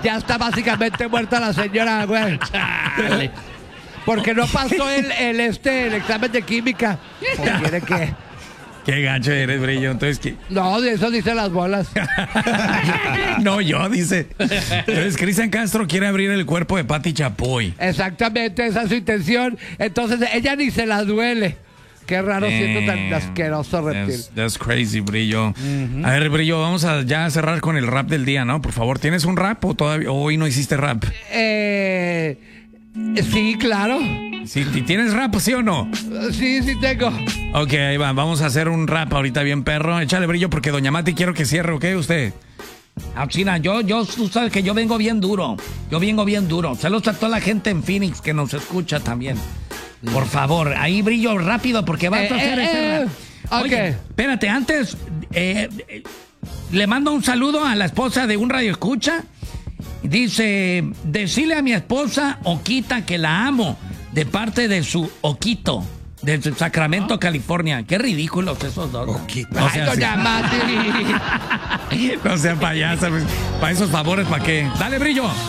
Ya está básicamente muerta la señora, güey. Porque no pasó el examen de química. ¿O quiere que? Qué gancho eres, Brillo. Entonces, ¿qué? No, de eso dicen las bolas. No, yo, dice. Entonces, Cristian Castro quiere abrir el cuerpo de Pati Chapoy. Exactamente, esa es su intención. Entonces, ella ni se la duele. Qué raro siendo tan asqueroso reptil. That's crazy, Brillo. A ver, Brillo, vamos a ya cerrar con el rap del día, ¿no? Por favor, ¿tienes un rap o todavía hoy no hiciste rap? Sí, claro. ¿Sí, ¿tienes rap, sí o no? Sí, sí tengo. Ok, ahí va. Vamos a hacer un rap ahorita bien perro. Échale, Brillo, porque Doña Mati quiero que cierre, ¿ok? Usted. China, tú sabes que yo vengo bien duro. Yo vengo bien duro. Saludos a toda la gente en Phoenix que nos escucha también. Por favor, ahí, Brillo, rápido, porque vas a hacer ese rap. Oye, espérate, antes le mando un saludo a la esposa de un radio escucha. Dice, decirle a mi esposa Oquita que la amo, de parte de su Oquito, de Sacramento, California. Qué ridículos esos dos. Oquita. Ay, Doña Mati. No sea payasa. Para esos favores, ¿para qué? Dale, Brillo.